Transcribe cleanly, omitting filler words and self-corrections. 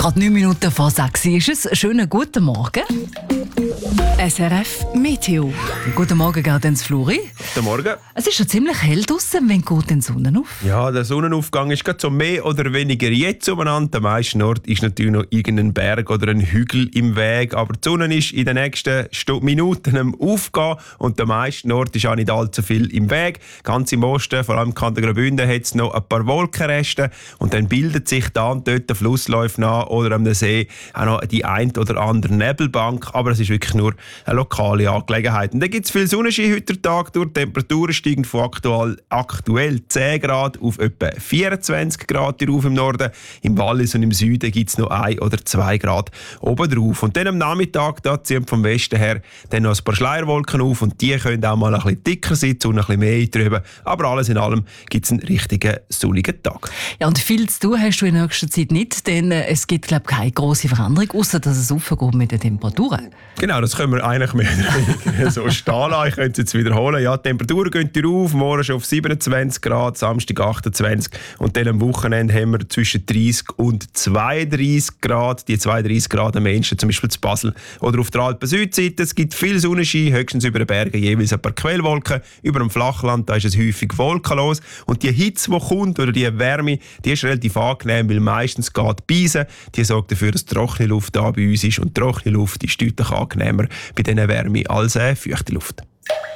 Gerade 9 Minuten vor 6 ist es. Schönen guten Morgen. SRF Meteo. Guten Morgen, Gaudenz Fluri. Guten Morgen. Es ist schon ziemlich hell draussen, wenn geht die Sonne auf? Ja, der Sonnenaufgang ist gerade so mehr oder weniger jetzt umeinander. Am meisten Ort ist natürlich noch irgendein Berg oder ein Hügel im Weg. Aber die Sonne ist in den nächsten Minuten am Aufgehen und am meisten Ort ist auch nicht allzu viel im Weg. Ganz im Osten, vor allem im Kanton Graubünden, hat es noch ein paar Wolkenreste und dann bildet sich da und dort der Flussläufe nach oder am See auch noch die ein oder andere Nebelbank. Aber es ist wirklich nur eine lokale Angelegenheit. Und dann gibt es viel Sonnenschein heute Tag durch. Die Temperaturen steigen von aktuell 10 Grad auf etwa 24 Grad hier rauf im Norden. Im Wallis und im Süden gibt es noch 1 oder 2 Grad oben drauf. Und dann am Nachmittag da ziehen vom Westen her dann noch ein paar Schleierwolken auf und die können auch mal ein bisschen dicker sein und ein bisschen mehr eintrüben. Aber alles in allem gibt es einen richtigen sonnigen Tag. Ja, und viel zu tun hast du in nächster Zeit nicht, denn es gibt, glaube ich, keine grosse Veränderung, außer dass es aufgeht mit den Temperaturen. Genau, das können wir eigentlich mehr oder weniger so stehen lassen. Ich könnte es jetzt wiederholen. Ja, die Temperaturen gehen hier rauf, morgen schon auf 27 Grad, Samstag 28 und dann am Wochenende haben wir zwischen 30 und 32 Grad. Die 32 Grad am Menschen, zum Beispiel zu Basel oder auf der Alpen-Südseite. Es gibt viel Sonnenschein, höchstens über den Bergen jeweils ein paar Quellwolken. Über dem Flachland da ist es häufig wolkenlos. Und die Hitze, die kommt, oder die Wärme, die ist relativ angenehm, weil meistens geht die Beise. Die sorgt dafür, dass trockene Luft da bei uns ist. Und trockene Luft ist deutlich angenehmer bei dieser Wärme als feuchte Luft.